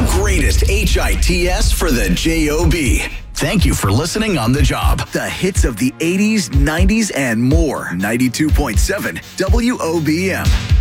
The greatest HITS for the JOB. Thank you for listening on the job. The hits of the 80s, 90s, and more. 92.7 WOBM.